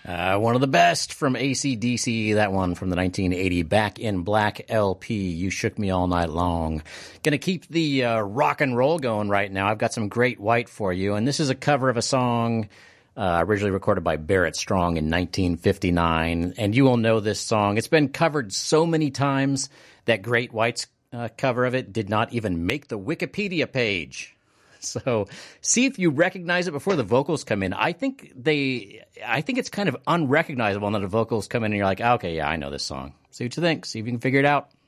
One of the best from AC/DC, that one from the 1980 Back in Black LP, You Shook Me All Night Long. Gonna keep the rock and roll going right now. I've got some Great White for you, and this is a cover of a song originally recorded by Barrett Strong in 1959, and you will know this song. It's been covered so many times that Great White's cover of it did not even make the Wikipedia page. So see if you recognize it before the vocals come in. I think it's kind of unrecognizable when the vocals come in and you're like, okay, yeah, I know this song. See what you think. See if you can figure it out.